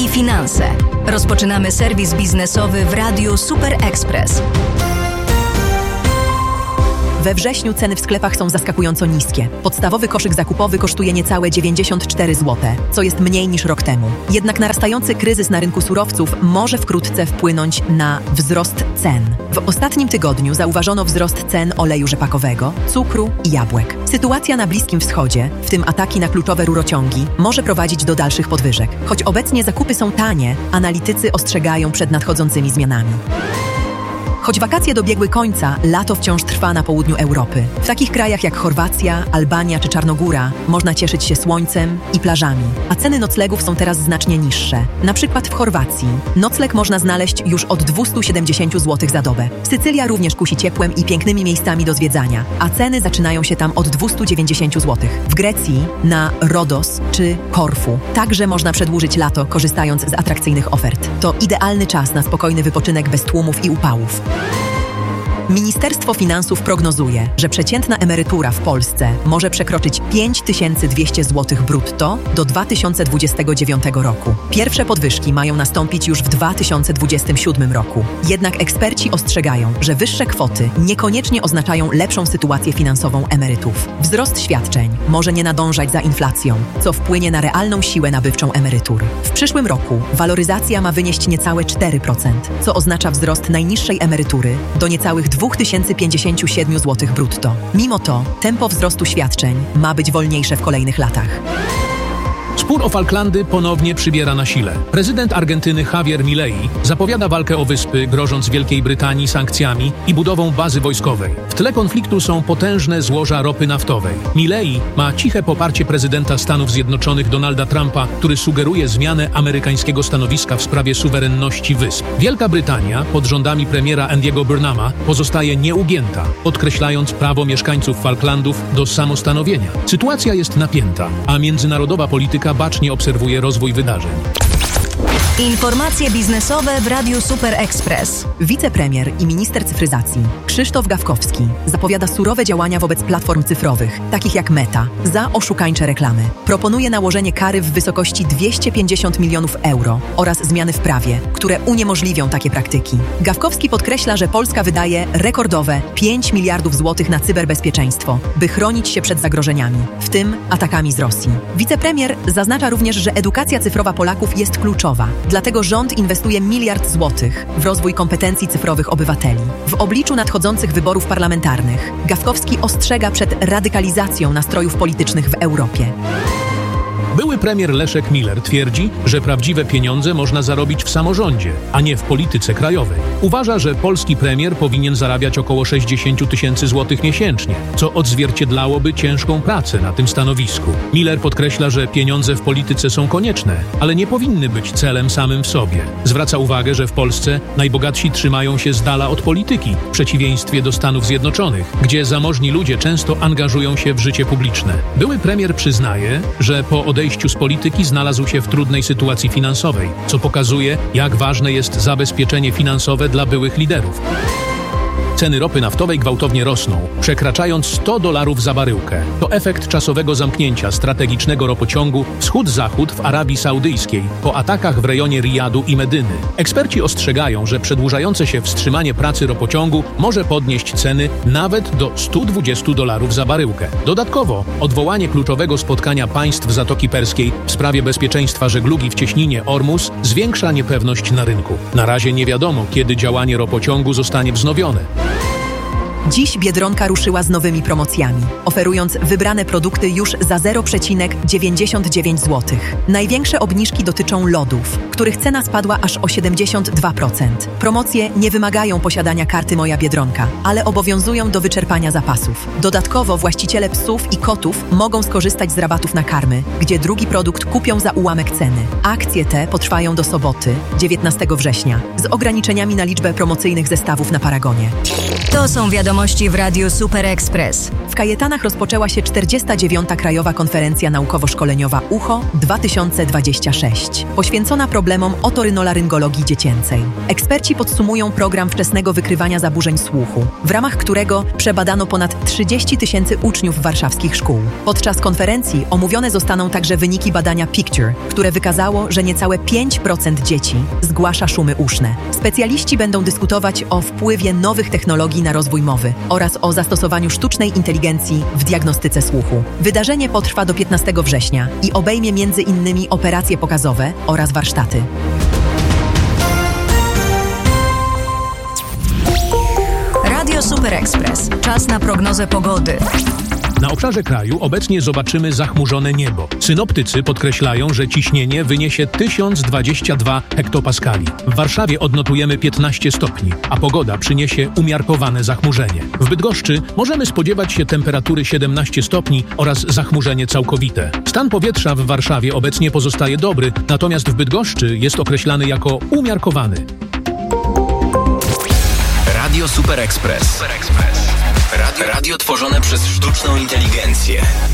i finanse. Rozpoczynamy serwis biznesowy w Radiu Super Express. We wrześniu ceny w sklepach są zaskakująco niskie. Podstawowy koszyk zakupowy kosztuje niecałe 94 zł, co jest mniej niż rok temu. Jednak narastający kryzys na rynku surowców może wkrótce wpłynąć na wzrost cen. W ostatnim tygodniu zauważono wzrost cen oleju rzepakowego, cukru i jabłek. Sytuacja na Bliskim Wschodzie, w tym ataki na kluczowe rurociągi, może prowadzić do dalszych podwyżek. Choć obecnie zakupy są tanie, analitycy ostrzegają przed nadchodzącymi zmianami. Choć wakacje dobiegły końca, lato wciąż trwa na południu Europy. W takich krajach jak Chorwacja, Albania czy Czarnogóra można cieszyć się słońcem i plażami, a ceny noclegów są teraz znacznie niższe. Na przykład w Chorwacji nocleg można znaleźć już od 270 zł za dobę. Sycylia również kusi ciepłem i pięknymi miejscami do zwiedzania, a ceny zaczynają się tam od 290 zł. W Grecji na Rodos czy Korfu także można przedłużyć lato, korzystając z atrakcyjnych ofert. To idealny czas na spokojny wypoczynek bez tłumów i upałów. Ministerstwo Finansów prognozuje, że przeciętna emerytura w Polsce może przekroczyć 5200 zł brutto do 2029 roku. Pierwsze podwyżki mają nastąpić już w 2027 roku. Jednak eksperci ostrzegają, że wyższe kwoty niekoniecznie oznaczają lepszą sytuację finansową emerytów. Wzrost świadczeń może nie nadążać za inflacją, co wpłynie na realną siłę nabywczą emerytur. W przyszłym roku waloryzacja ma wynieść niecałe 4%, co oznacza wzrost najniższej emerytury do niecałych 2057 zł brutto. Mimo to tempo wzrostu świadczeń ma być wolniejsze w kolejnych latach. Spór o Falklandy ponownie przybiera na sile. Prezydent Argentyny Javier Milei zapowiada walkę o wyspy, grożąc Wielkiej Brytanii sankcjami i budową bazy wojskowej. W tle konfliktu są potężne złoża ropy naftowej. Milei ma ciche poparcie prezydenta Stanów Zjednoczonych Donalda Trumpa, który sugeruje zmianę amerykańskiego stanowiska w sprawie suwerenności wysp. Wielka Brytania pod rządami premiera Andiego Burnhama pozostaje nieugięta, podkreślając prawo mieszkańców Falklandów do samostanowienia. Sytuacja jest napięta, a międzynarodowa polityka bacznie obserwuje rozwój wydarzeń. Informacje biznesowe w Radiu Super Express. Wicepremier i minister cyfryzacji Krzysztof Gawkowski zapowiada surowe działania wobec platform cyfrowych, takich jak Meta, za oszukańcze reklamy. Proponuje nałożenie kary w wysokości 250 milionów euro oraz zmiany w prawie, które uniemożliwią takie praktyki. Gawkowski podkreśla, że Polska wydaje rekordowe 5 miliardów złotych na cyberbezpieczeństwo, by chronić się przed zagrożeniami, w tym atakami z Rosji. Wicepremier zaznacza również, że edukacja cyfrowa Polaków jest kluczowa. Dlatego rząd inwestuje 1 miliard złotych w rozwój kompetencji cyfrowych obywateli. W obliczu nadchodzących wyborów parlamentarnych Gawkowski ostrzega przed radykalizacją nastrojów politycznych w Europie. Były premier Leszek Miller twierdzi, że prawdziwe pieniądze można zarobić w samorządzie, a nie w polityce krajowej. Uważa, że polski premier powinien zarabiać około 60 tysięcy złotych miesięcznie, co odzwierciedlałoby ciężką pracę na tym stanowisku. Miller podkreśla, że pieniądze w polityce są konieczne, ale nie powinny być celem samym w sobie. Zwraca uwagę, że w Polsce najbogatsi trzymają się z dala od polityki, w przeciwieństwie do Stanów Zjednoczonych, gdzie zamożni ludzie często angażują się w życie publiczne. Były premier przyznaje, że po odejściu z polityki znalazł się w trudnej sytuacji finansowej, co pokazuje, jak ważne jest zabezpieczenie finansowe dla byłych liderów. Ceny ropy naftowej gwałtownie rosną, przekraczając $100 za baryłkę. To efekt czasowego zamknięcia strategicznego ropociągu wschód-zachód w Arabii Saudyjskiej po atakach w rejonie Rijadu i Medyny. Eksperci ostrzegają, że przedłużające się wstrzymanie pracy ropociągu może podnieść ceny nawet do $120 za baryłkę. Dodatkowo odwołanie kluczowego spotkania państw Zatoki Perskiej w sprawie bezpieczeństwa żeglugi w cieśninie Ormus zwiększa niepewność na rynku. Na razie nie wiadomo, kiedy działanie ropociągu zostanie wznowione. Dziś Biedronka ruszyła z nowymi promocjami, oferując wybrane produkty już za 0,99 zł. Największe obniżki dotyczą lodów, których cena spadła aż o 72%. Promocje nie wymagają posiadania karty Moja Biedronka, ale obowiązują do wyczerpania zapasów. Dodatkowo właściciele psów i kotów mogą skorzystać z rabatów na karmy, gdzie drugi produkt kupią za ułamek ceny. Akcje te potrwają do soboty, 19 września, z ograniczeniami na liczbę promocyjnych zestawów na Paragonie. To są wiadomości w Radiu Super Express. W Kajetanach rozpoczęła się 49. Krajowa Konferencja Naukowo-Szkoleniowa UCHO 2026, poświęcona problemom otorynolaryngologii dziecięcej. Eksperci podsumują program wczesnego wykrywania zaburzeń słuchu, w ramach którego przebadano ponad 30 000 uczniów warszawskich szkół. Podczas konferencji omówione zostaną także wyniki badania Picture, które wykazało, że niecałe 5% dzieci zgłasza szumy uszne. Specjaliści będą dyskutować o wpływie nowych technologii na rozwój mowy oraz o zastosowaniu sztucznej inteligencji w diagnostyce słuchu. Wydarzenie potrwa do 15 września i obejmie m.in. operacje pokazowe oraz warsztaty. Radio Super Express. Czas na prognozę pogody. Na obszarze kraju obecnie zobaczymy zachmurzone niebo. Synoptycy podkreślają, że ciśnienie wyniesie 1022 hektopaskali. W Warszawie odnotujemy 15 stopni, a pogoda przyniesie umiarkowane zachmurzenie. W Bydgoszczy możemy spodziewać się temperatury 17 stopni oraz zachmurzenie całkowite. Stan powietrza w Warszawie obecnie pozostaje dobry, natomiast w Bydgoszczy jest określany jako umiarkowany. Radio Super Express. Radio tworzone przez sztuczną inteligencję.